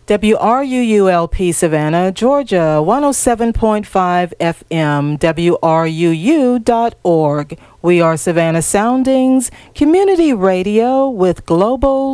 WRUULP Savannah, Georgia, 107.5 FM, WRUU.org. We are Savannah Soundings, community radio with global